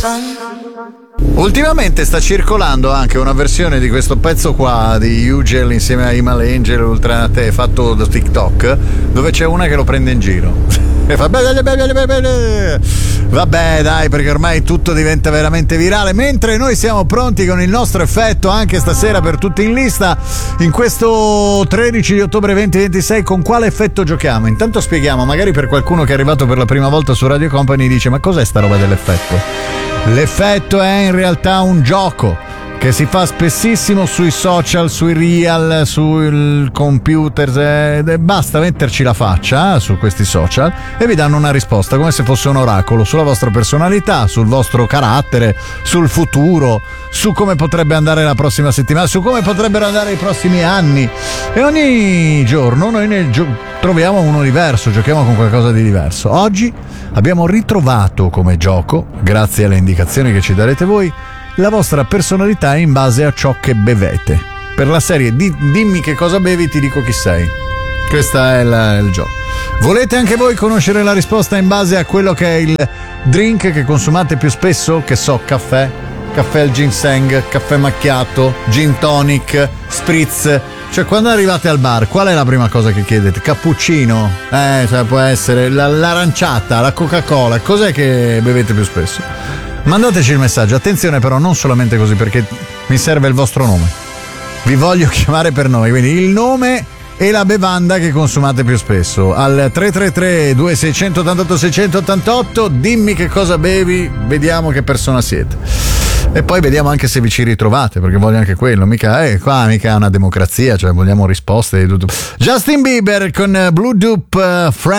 Ultimamente sta circolando anche una versione di questo pezzo qua di Ugel insieme a Imal Angel Ultranate fatto da TikTok, dove c'è una che lo prende in giro e fa vabbè dai, perché ormai tutto diventa veramente virale, mentre noi siamo pronti con il nostro effetto anche stasera per tutti in lista in questo 13 di ottobre 2026. Con quale effetto giochiamo? Intanto spieghiamo, magari per qualcuno che è arrivato per la prima volta su Radio Company dice: ma cos'è sta roba dell'effetto? L'effetto è in realtà un gioco che si fa spessissimo sui social, sui real, sul computer, basta metterci la faccia su questi social e vi danno una risposta come se fosse un oracolo sulla vostra personalità, sul vostro carattere, sul futuro, su come potrebbe andare la prossima settimana, su come potrebbero andare i prossimi anni, e ogni giorno noi troviamo uno diverso, giochiamo con qualcosa di diverso. Oggi abbiamo ritrovato come gioco, grazie alle indicazioni che ci darete voi, la vostra personalità in base a ciò che bevete. Per la serie dimmi che cosa bevi, ti dico chi sei. Questo è il gioco. Volete anche voi conoscere la risposta in base a quello che è il drink che consumate più spesso? Che so, caffè al ginseng, caffè macchiato, gin tonic, spritz. Cioè, quando arrivate al bar, qual è la prima cosa che chiedete? Cappuccino? Cioè può essere l'aranciata, la Coca-Cola. Cos'è che bevete più spesso? Mandateci il messaggio, attenzione però, non solamente così, perché mi serve il vostro nome. Vi voglio chiamare per noi, quindi il nome e la bevanda che consumate più spesso. Al 333-2688-688, dimmi che cosa bevi, vediamo che persona siete. E poi vediamo anche se vi ci ritrovate, perché voglio anche quello, qua mica è una democrazia, cioè vogliamo risposte di tutto. Justin Bieber con Blue Dupe,